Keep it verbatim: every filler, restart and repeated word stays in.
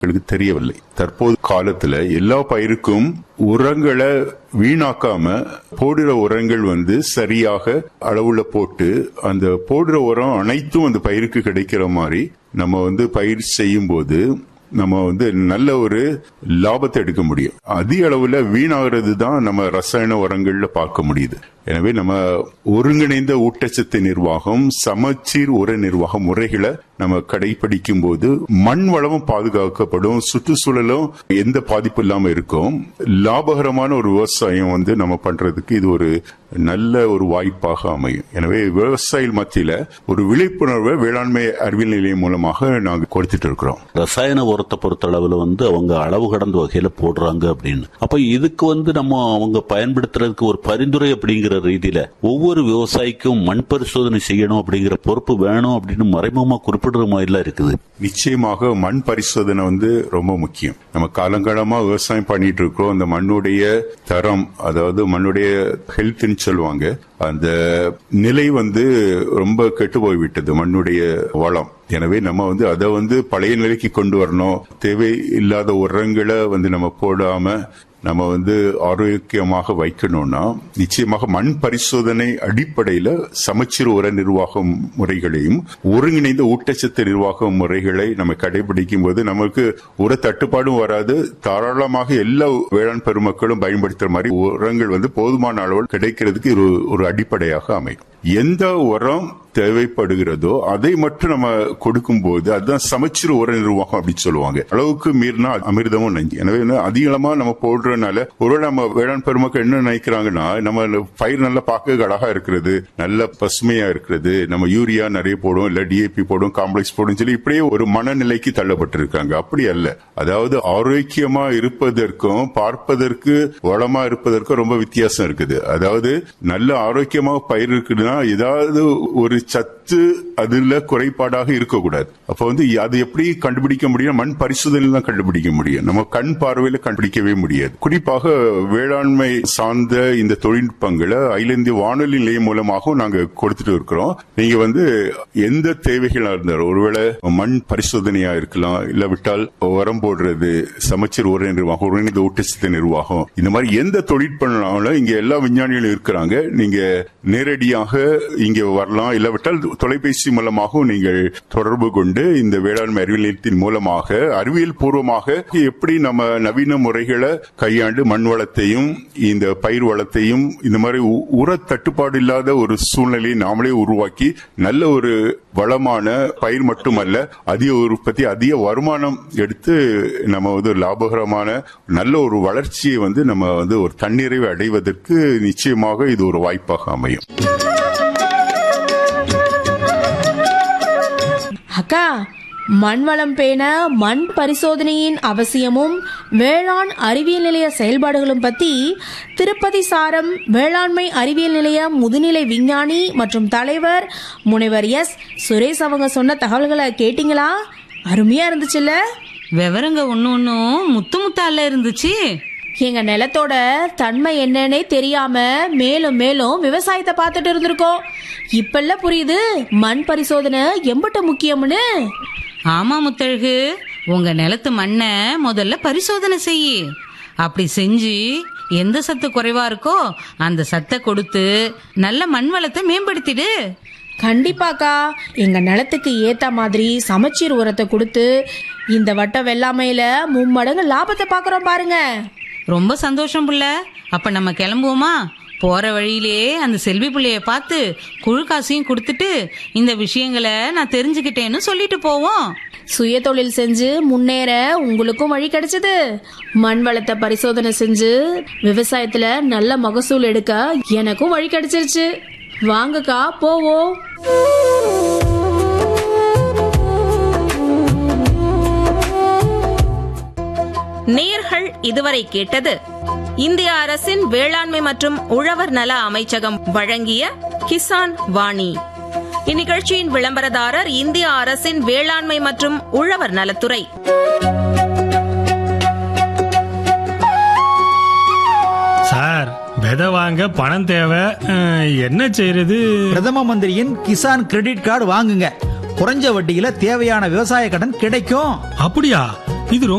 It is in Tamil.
எங்களுக்கு தெரியவில்லை. தற்போது காலத்துல எல்லா பயிருக்கும் உரங்களை வீணாக்காம போடுற உரங்கள் வந்து சரியாக அளவுல போட்டு அந்த போடுற உரம் அனைத்தும் அந்த பயிருக்கு கிடைக்கிற மாதிரி நம்ம வந்து பயிர் செய்யும் போது நம்ம வந்து நல்ல ஒரு லாபத்தை எடுக்க முடியும். அதிக அளவுல வீணாகிறது தான் நம்ம ரசாயன உரங்கள்ல பார்க்க முடியுது. எனவே நம்ம ஒருங்கிணைந்த ஊட்டச்சத்து நிர்வாகம், சமச்சீர் உர நிர்வாக முறைகளை நம்ம கடைபிடிக்கும் போது மண் வளமும் பாதுகாக்கப்படும், சுற்றுச்சூழலும் எந்த பாதிப்பு இல்லாம இருக்கும். லாபகரமான ஒரு விவசாயம் வந்து நம்ம பண்றதுக்கு இது ஒரு நல்ல ஒரு வாய்ப்பாக அமையும். எனவே விவசாயிகள் மத்தியில ஒரு விழிப்புணர்வை வேளாண்மை அறிவியல் நிலையம் மூலமாக நாங்க கொடுத்துட்டு இருக்கிறோம். ரசாயன உரத்தை பொறுத்தளவுல வந்து அவங்க அளவு கடந்த வகையில போடுறாங்க அப்படின்னு, அப்ப இதுக்கு வந்து நம்ம அவங்க பயன்படுத்துறதுக்கு ஒரு பரிந்துரை அப்படிங்கிற ரீதியில ஒவ்வொரு விவசாயிக்கும் மண் பரிசோதனை செய்யணும் அப்படிங்கிற பொறுப்பு வேணும் அப்படின்னு மறைமுகமா குறிப்பிடுற மாதிரிலாம் இருக்குது. நிச்சயமாக மண் பரிசோதனை வந்து ரொம்ப முக்கியம். நம்ம காலங்காலமா விவசாயம் பண்ணிட்டு இருக்கிறோம். அந்த மண்ணுடைய தரம், அதாவது மண்ணுடைய ஹெல்த்னு சொல்லுவாங்க, அந்த நிலை வந்து ரொம்ப கெட்டு போய்விட்டது, மண்ணுடைய வளம். எனவே நம்ம வந்து அதை வந்து பழைய நிலைக்கு கொண்டு வரணும். தேவையில்லாத உரங்களை வந்து நம்ம போடாம நம்ம வந்து ஆரோக்கியமாக வைக்கணும்னா நிச்சயமாக மண் பரிசோதனை அடிப்படையில சமச்சீர் உர நிர்வாக முறைகளையும் ஒருங்கிணைந்த ஊட்டச்சத்து நிர்வாக முறைகளை நம்ம கடைபிடிக்கும் போது நமக்கு உர தட்டுப்பாடும் வராது. தாராளமாக எல்லா வேளாண் பெருமக்களும் பயன்படுத்துற மாதிரி உரங்கள் வந்து போதுமான அளவில் கிடைக்கிறதுக்கு ஒரு அடிப்படையாக அமையும். எந்த உரம் தேவைப்படுகிறதோ அதை மட்டும் நம்ம கொடுக்கும் போது அதுதான் சமச்சீர் உர நிர்வாகம் அப்படின்னு சொல்லுவாங்க. அளவுக்கு மீறினா அமிர்தமும் நஞ்சு. எனவே அதிகமா நம்ம போடுறதுனால ஒரு நம்ம வேளாண் பெருமக்கள் என்ன நினைக்கிறாங்கன்னா, நம்ம பயிர் நல்லா பார்க்க அழகா இருக்கிறது, நல்ல பசுமையா இருக்கிறது, நம்ம யூரியா நிறைய போடும், இல்ல டிஏபி போடும், காம்ப்ளெக்ஸ் போடும் சொல்லி இப்படியே ஒரு மனநிலைக்கு தள்ளப்பட்டிருக்காங்க. அப்படி அல்ல. அதாவது ஆரோக்கியமா இருப்பதற்கும் பார்ப்பதற்கு வளமா இருப்பதற்கும் ரொம்ப வித்தியாசம் இருக்குது. அதாவது நல்ல ஆரோக்கியமாக பயிர் இருக்குதுன்னா ஏதாவது ஒரு சத்து அதுல குறைபாடாக இருக்கக்கூடாது. அப்ப வந்து அது எப்படி கண்டுபிடிக்க முடியும்? மண் பரிசோதனையில் தான் கண்டுபிடிக்க முடியும். நம்ம கண் பார்வையில கண்டுபிடிக்கவே முடியாது. குறிப்பாக வேளாண்மை சார்ந்த இந்த தொழில்நுட்பங்களை அகில இந்திய வானொலி நிலையம் மூலமாகவும் நாங்க கொடுத்துட்டு இருக்கிறோம். நீங்க வந்து எந்த தேவைகளா இருந்தாலும், ஒருவேளை மண் பரிசோதனையா இருக்கலாம், இல்ல விட்டால் உரம் போடுறது, சமச்சீர் உர நிர்வாகம், ஒருங்கிணைந்த ஊட்டச்சத்து நிர்வாகம், இந்த மாதிரி எந்த தொழில்நுட்பம் இங்க எல்லா விஞ்ஞானிகளும் இருக்கிறாங்க. நீங்க நேரடியாக இங்க வரலாம், இல்ல விட்டால் தொலைபேசி மூலமாகவும் நீங்கள் தொடர்பு கொண்டு இந்த வேளாண்மை அறிவியல் நிலையத்தின் மூலமாக அறிவியல் பூர்வமாக எப்படி நம்ம நவீன முறைகளை கையாண்டு மண் வளத்தையும் இந்த பயிர் வளத்தையும் இந்த மாதிரி உர தட்டுப்பாடு இல்லாத ஒரு சூழ்நிலையை நாமளே உருவாக்கி நல்ல ஒரு வளமான பயிர் மட்டுமல்ல, அதிக உற்பத்தி, அதிக வருமானம் எடுத்து நம்ம வந்து லாபகரமான நல்ல ஒரு வளர்ச்சியை வந்து நம்ம வந்து ஒரு தன்னிறைவை அடைவதற்கு நிச்சயமாக இது ஒரு வாய்ப்பாக அமையும். அக்கா, மண் வளம் பேண மண் பரிசோதனையின் அவசியமும் வேளாண் அறிவியல் நிலைய செயல்பாடுகளும் பத்தி திருப்பதி சாரம் வேளாண்மை அறிவியல் நிலைய முதுநிலை விஞ்ஞானி மற்றும் தலைவர் முனைவர் எஸ் சுரேஷ் அவங்க சொன்ன தகவல்களை கேட்டீங்களா? அருமையா இருந்துச்சுல்ல? விவரங்க ஒன்னு ஒன்னும் முத்து முத்தால இருந்துச்சு. எங்க நிலத்தோட தன்மை என்னன்னே தெரியாம மேலும் மேலும் விவசாயத்தை பார்த்துட்டு இருந்திருக்கோம். இப்பல்ல புரியுது மண் பரிசோதனை எம்பட்ட முக்கியம்னு. ஆமா முத்தழகு, உங்க நிலத்து மண்ணை முதல்ல பரிசோதனை செய்யி. அப்படி செஞ்சு எந்த சத்து குறைவா இருக்கோ அந்த சத்தை கொடுத்து நல்ல மண் வளத்தை மேம்படுத்திடு. கண்டிப்பாக்கா, எங்க நிலத்துக்கு ஏத்த மாதிரி சமச்சீர் உரத்தை கொடுத்து இந்த வட்ட வெள்ளாமையில மும்மடங்கு லாபத்தை பாக்குறோம் பாருங்க. ரொம்ப சந்தோஷம் புள்ள. அப்ப நம்ம கிளம்புவோமா? போற வழியிலே அந்த செல்வி பிள்ளைய பார்த்து குழு காசையும் கொடுத்துட்டு இந்த விஷயங்களை நான் தெரிஞ்சுக்கிட்டேன்னு சொல்லிட்டு போவோம். சுய தொழில் செஞ்சு முன்னேற உங்களுக்கும் வழி கிடைச்சது. மண் வளத்தை பரிசோதனை செஞ்சு விவசாயத்துல நல்ல மகசூல் எடுக்க எனக்கும் வழி கிடைச்சிருச்சு. வாங்கக்கா போவோம். நேயர்கள் இதுவரை கேட்டது இந்திய அரசின் வேளாண்மை மற்றும் உழவர் நல அமைச்சகம் வழங்கிய கிசான் வாணி. இந்நிகழ்ச்சியின் விளம்பரதாரர் இந்திய அரசின் வேளாண்மை மற்றும் உழவர் நலத்துறை. சார், விதை வாங்க பணம் தேவை, என்ன செய்யறது? பிரதம மந்திரியின் கிசான் கிரெடிட் கார்டு வாங்குங்க. குறைஞ்ச வட்டியில தேவையான விவசாய கடன் கிடைக்கும். அப்படியா? இது